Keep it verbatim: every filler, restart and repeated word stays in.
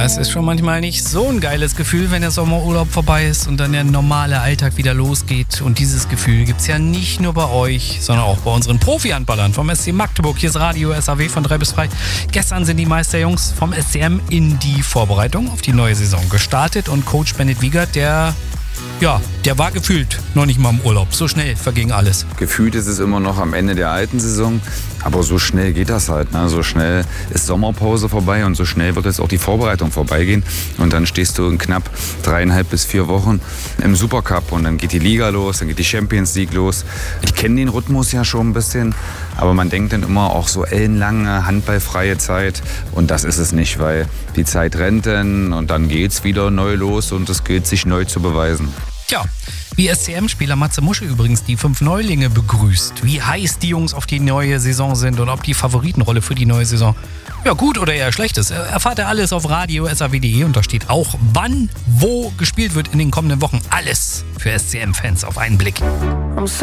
es ist schon manchmal nicht so ein geiles Gefühl, wenn der Sommerurlaub vorbei ist und dann der normale Alltag wieder losgeht. Und dieses Gefühl gibt es ja nicht nur bei euch, sondern auch bei unseren Profi-Handballern vom S C Magdeburg. Hier ist Radio S A W von drei bis frei. Gestern sind die Meisterjungs vom S C M in die Vorbereitung auf die neue Saison gestartet. Und Coach Bennett Wiegert, der... Ja, der war gefühlt noch nicht mal im Urlaub. So schnell verging alles. Gefühlt ist es immer noch am Ende der alten Saison, aber so schnell geht das halt. Ne? So schnell ist Sommerpause vorbei und so schnell wird jetzt auch die Vorbereitung vorbeigehen. Und dann stehst du in knapp dreieinhalb bis vier Wochen im Supercup und dann geht die Liga los, dann geht die Champions League los. Ich kenne den Rhythmus ja schon ein bisschen, aber man denkt dann immer auch so ellenlange, handballfreie Zeit. Und das ist es nicht, weil die Zeit rennt dann und dann geht's wieder neu los und es gilt, sich neu zu beweisen. Tja, wie S C M-Spieler Matze Musche übrigens die fünf Neulinge begrüßt, wie heiß die Jungs auf die neue Saison sind und ob die Favoritenrolle für die neue Saison ja gut oder eher schlecht ist, erfahrt ihr alles auf radio s a w punkt d e und da steht auch, wann, wo gespielt wird in den kommenden Wochen. Alles für S C M-Fans auf einen Blick.